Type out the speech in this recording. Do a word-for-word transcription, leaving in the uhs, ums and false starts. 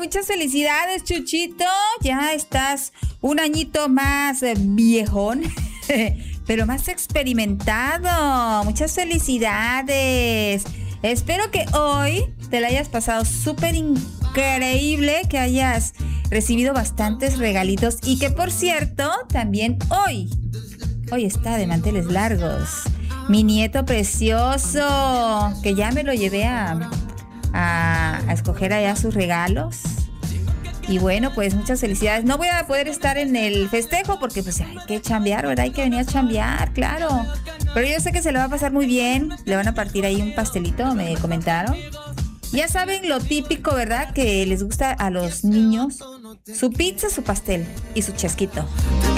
muchas felicidades, Chuchito. Ya estás un añito más viejón, pero más experimentado. Muchas felicidades. Espero que hoy te la hayas pasado súper increíble, que hayas recibido bastantes regalitos y que, por cierto, también hoy, hoy está de manteles largos mi nieto precioso, que ya me lo llevé a, a, a escoger allá sus regalos. Y bueno, pues muchas felicidades. No voy a poder estar en el festejo porque pues hay que chambear, ¿verdad? Hay que venir a chambear, claro. Pero yo sé que se le va a pasar muy bien. Le van a partir ahí un pastelito, me comentaron. Ya saben lo típico, ¿verdad? Que les gusta a los niños. Su pizza, su pastel y su chesquito.